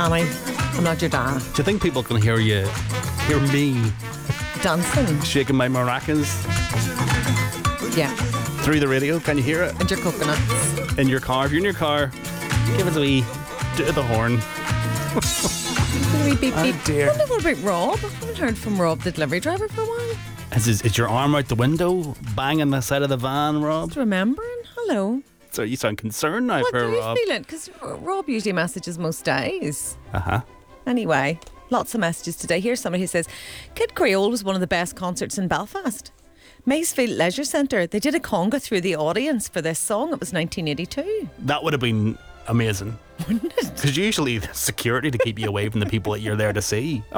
Sammy, I'm not your dad. Do you think people can hear me Dancing. shaking my maracas Yeah. through the radio? Can you hear it? And your coconuts. In your car? If you're in your car, give us a wee do the horn. Beep, beep, Oh, beep. dear. I wonder what about Rob? I haven't heard from Rob, the delivery driver, for a while. Is your arm out the window, banging the side of the van, Rob? Remembering? Hello. So you sound concerned now What for are you Rob. feeling? Because Rob usually messages most days. Uh-huh. Anyway, lots of messages today. Here's somebody who says, Kid Creole was one of the best concerts in Belfast. Maysfield Leisure Centre, they did a conga through the audience for this song. It was 1982. That would have been amazing. Wouldn't it? Because usually there's security to keep you away from the people that you're there to see.